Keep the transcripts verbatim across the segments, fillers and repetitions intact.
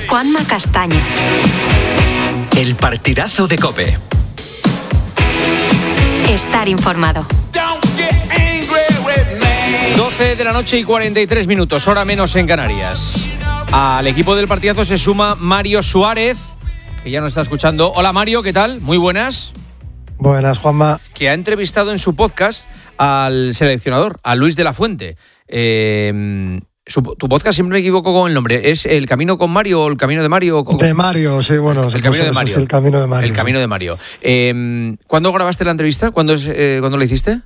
Juanma Castaño. El partidazo de COPE. Estar informado. doce de la noche y cuarenta y tres minutos, hora menos en Canarias. Al equipo del partidazo se suma Mario Suárez, que ya nos está escuchando. Hola Mario, ¿qué tal? Muy buenas. Buenas, Juanma. Que ha entrevistado en su podcast al seleccionador, a Luis de la Fuente. Eh, su, tu podcast, siempre me equivoco con el nombre. ¿Es El Camino con Mario o El Camino de Mario? De Mario, sí, bueno. El Camino de Mario. Es el Camino de Mario. El Camino de Mario. Eh, ¿Cuándo grabaste la entrevista? ¿Cuándo, es, eh, ¿Cuándo la hiciste?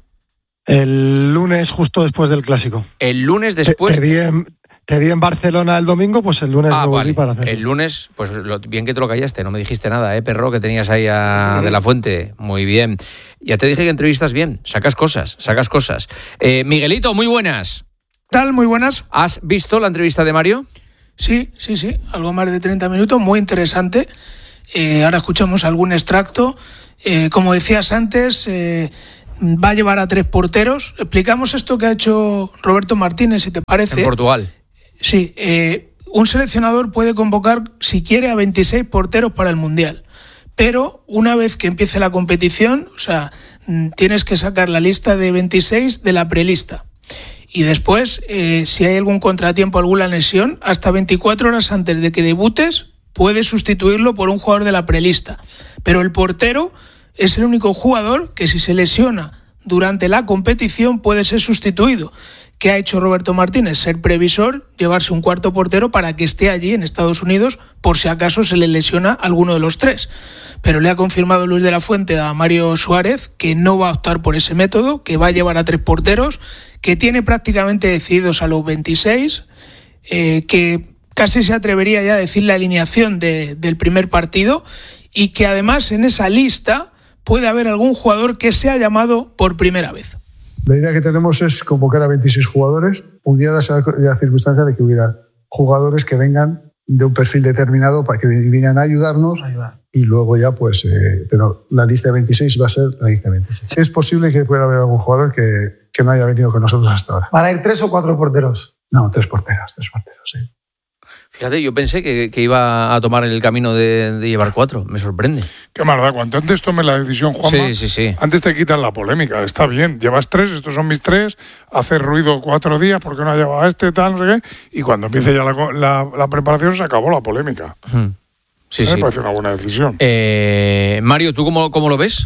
El lunes, justo después del Clásico. El lunes después... Te, te, vi, en, te vi en Barcelona el domingo, pues el lunes ah, me volví vale. para hacerlo. El lunes, pues lo, bien que te lo callaste, no me dijiste nada, ¿eh, perro? Que tenías ahí a De la Fuente. Muy bien. Ya te dije que entrevistas bien, sacas cosas, sacas cosas. Eh, Miguelito, muy buenas. ¿Qué tal? Muy buenas. ¿Has visto la entrevista de Mario? Sí, sí, sí, algo más de treinta minutos, muy interesante. Eh, ahora escuchamos algún extracto. Eh, como decías antes... Eh, va a llevar a tres porteros. Explicamos esto que ha hecho Roberto Martínez, si te parece. En Portugal. Sí, eh, un seleccionador puede convocar, si quiere, a veintiséis porteros para el Mundial. Pero una vez que empiece la competición, o sea, tienes que sacar la lista de veintiséis de la prelista. Y después, eh, si hay algún contratiempo, alguna lesión, hasta veinticuatro horas antes de que debutes, puedes sustituirlo por un jugador de la prelista. Pero el portero es el único jugador que, si se lesiona durante la competición, puede ser sustituido. ¿Qué ha hecho Roberto Martínez? Ser previsor, llevarse un cuarto portero para que esté allí en Estados Unidos por si acaso se le lesiona alguno de los tres. Pero le ha confirmado Luis de la Fuente a Mario Suárez que no va a optar por ese método, que va a llevar a tres porteros, que tiene prácticamente decididos a los veintiséis, eh, que casi se atrevería ya a decir la alineación de, del primer partido, y que además en esa lista puede haber algún jugador que sea llamado por primera vez. La idea que tenemos es convocar a veintiséis jugadores, pudiera ser la circunstancia de que hubiera jugadores que vengan de un perfil determinado para que vengan a ayudarnos, Ayudar. y luego ya pues... Eh, pero la lista de veintiséis va a ser la lista de veintiséis. Es posible que pueda haber algún jugador que, que no haya venido con nosotros hasta ahora. ¿Van a ir tres o cuatro porteros? No, tres porteros, tres porteros, sí. Fíjate, yo pensé que, que iba a tomar el camino de, de llevar cuatro. Me sorprende. Qué más da, cuanto antes tome la decisión, Juanma, sí, sí, sí. antes te quitan la polémica. Está bien, llevas tres, estos son mis tres, haces ruido cuatro días porque no ha llevado a este, tal, no sé qué, y cuando empiece ya la, la, la preparación se acabó la polémica. Hmm. Sí, Me sí. parece una buena decisión. Eh, Mario, ¿tú cómo, cómo lo ves?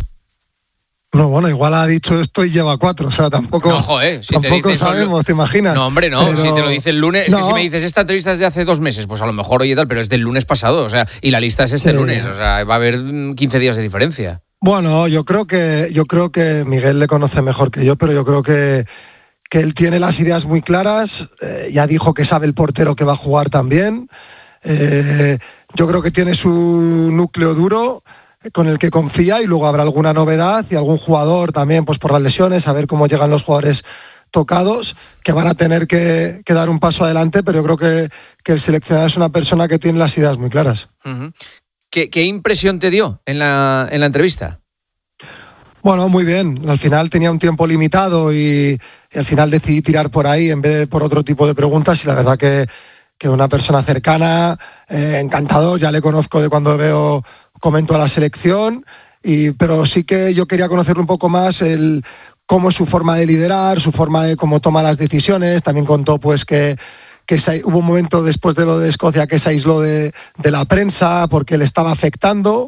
No, bueno, igual ha dicho esto y lleva cuatro, o sea, tampoco, no, joder, si tampoco te sabemos, ¿te imaginas? No, hombre, no, pero... si te lo dice el lunes, no. Es que si me dices esta entrevista es de hace dos meses, pues a lo mejor oye tal, pero es del lunes pasado, o sea, y la lista es este sí. lunes, o sea, va a haber quince días de diferencia. Bueno, yo creo que yo creo que Miguel le conoce mejor que yo, pero yo creo que, que él tiene las ideas muy claras, eh, ya dijo que sabe el portero que va a jugar también, eh, yo creo que tiene su núcleo duro con el que confía, y luego habrá alguna novedad y algún jugador también pues por las lesiones, a ver cómo llegan los jugadores tocados, que van a tener que, que dar un paso adelante, pero yo creo que, que el seleccionador es una persona que tiene las ideas muy claras. Uh-huh. ¿Qué, ¿Qué impresión te dio en la, en la entrevista? Bueno, muy bien. Al final tenía un tiempo limitado y, y al final decidí tirar por ahí en vez de por otro tipo de preguntas, y la verdad que, que una persona cercana, eh, encantador, ya le conozco de cuando veo... comento a la selección, y, pero sí que yo quería conocerlo un poco más, el, cómo es su forma de liderar, su forma de cómo toma las decisiones. También contó pues que, que se, hubo un momento después de lo de Escocia que se aisló de, de la prensa porque le estaba afectando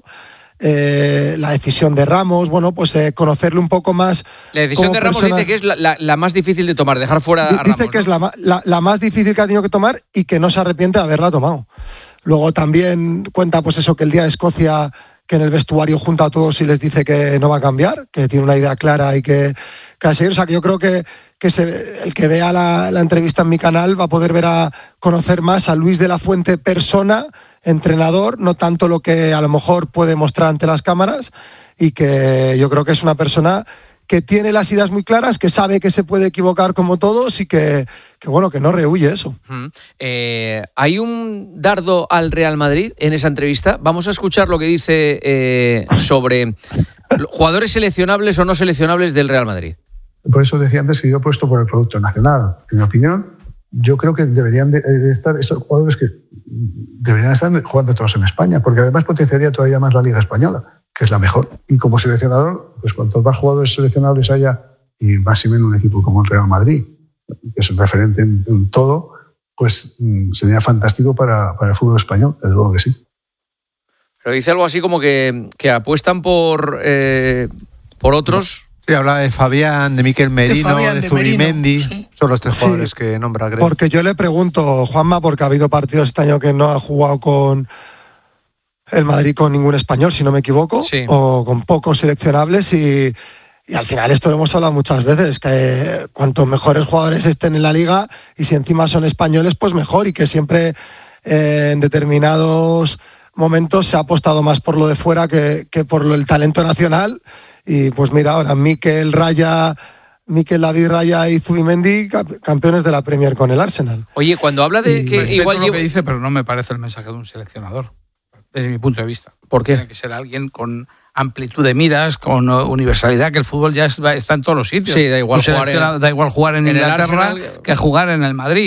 eh, la decisión de Ramos. Bueno, pues eh, conocerle un poco más. La decisión de Ramos persona... dice que es la, la, la más difícil de tomar, dejar fuera a Ramos. Dice que ¿no? es la, la, la más difícil que ha tenido que tomar y que no se arrepiente de haberla tomado. Luego también cuenta pues eso, que el día de Escocia, que en el vestuario junta a todos y les dice que no va a cambiar, que tiene una idea clara y que, que va a seguir. O sea, que yo creo que, que se, el que vea la, la entrevista en mi canal va a poder ver a conocer más a Luis de la Fuente persona, entrenador, no tanto lo que a lo mejor puede mostrar ante las cámaras, y que yo creo que es una persona que tiene las ideas muy claras, que sabe que se puede equivocar como todos y que, que bueno, que no rehuye eso. Uh-huh. Eh, hay un dardo al Real Madrid en esa entrevista. Vamos a escuchar lo que dice eh, sobre jugadores seleccionables o no seleccionables del Real Madrid. Por eso decía antes que yo he puesto por el producto nacional. En mi opinión, yo creo que deberían de, de estar esos jugadores que deberían estar jugando todos en España, porque además potenciaría todavía más la Liga Española, que es la mejor. Y como seleccionador, pues cuantos más jugadores seleccionables haya, y más si en un equipo como el Real Madrid, que es un referente en, en todo, pues mm, sería fantástico para, para el fútbol español, desde luego que sí. Pero dice algo así como que, que apuestan por, eh, por otros... Sí, habla de Fabián, de Miquel Merino, de, Fabián, de, de Zubimendi. Sí. Son los tres jugadores sí, que nombra, creo. Porque yo le pregunto, Juanma, porque ha habido partidos este año que no ha jugado con el Madrid con ningún español, si no me equivoco, sí. o con pocos seleccionables y, y al final esto lo hemos hablado muchas veces, que cuantos mejores jugadores estén en la liga y si encima son españoles, pues mejor y que siempre eh, en determinados momentos se ha apostado más por lo de fuera que, que por lo, el talento nacional. Y pues mira, ahora Mikel Raya, Mikel David Raya y Zubimendi, campeones de la Premier con el Arsenal. Oye, cuando habla de y que igual lo llevo... que dice, pero no me parece el mensaje de un seleccionador, desde mi punto de vista. ¿Por qué? Tiene que ser alguien con amplitud de miras, con universalidad, que el fútbol ya está en todos los sitios. Sí, da igual jugar en, da igual jugar en, en Inglaterra que jugar en el Madrid.